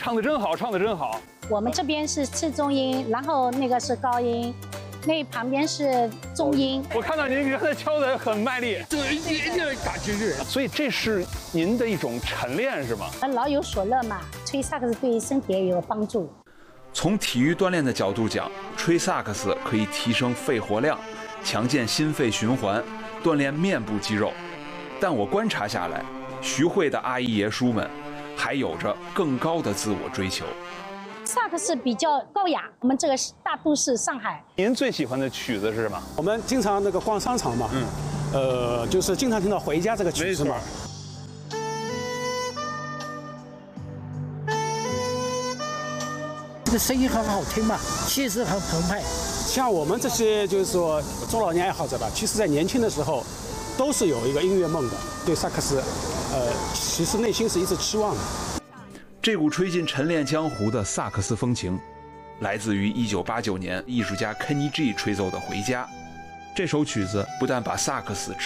唱的真好，唱的真好。 我们这边是次中音，然后那个是高音，那旁边是中音。 我看到您刚才敲的很卖力， 对，一定要打进去。 所以这是您的一种晨练是吗？ 老有所乐嘛，吹萨克斯对身体也有帮助。 从体育锻炼的角度讲，吹萨克斯可以提升肺活量，强健心肺循环，锻炼面部肌肉。但我观察下来，徐汇的阿姨爷叔们还有着更高的自我追求。 萨克斯比较高雅，我们这个大都市上海。 您最喜欢的曲子是什么？ 我们经常那个逛商场嘛，就是经常听到《回家》这个曲子嘛。 这个声音很好听嘛，气势很澎湃。 像我们这些就是说中老年爱好者吧，其实在年轻的时候都是有一个音乐梦的，对萨克斯，其实内心是一直期望的。 这股吹进晨练江湖的萨克斯风情，来自于1989年艺术家 Kenny G 吹奏的《回家》。这首曲子不但把萨克斯